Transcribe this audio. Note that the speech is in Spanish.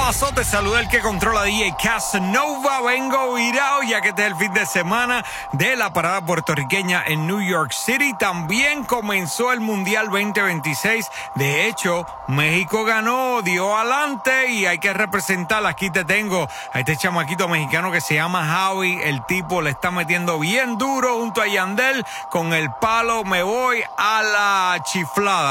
pasó? Te saluda el que controla DJ Casanova. Vengo virado ya que este es el fin de semana de la parada puertorriqueña en New York City. También comenzó el Mundial 2026. De hecho, México ganó, dio adelante y hay que representar. Aquí te tengo a este chamaquito mexicano que se llama Javi. El tipo le está metiendo bien duro junto a Yandel con el palo. Me voy a la chiflada.